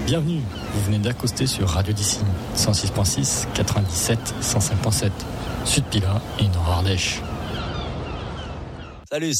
Bienvenue, vous venez d'accoster sur Radio Dissine, 106.6, 97, 105.7, Sud Pilat et Nord Ardèche. Salut, ça va ?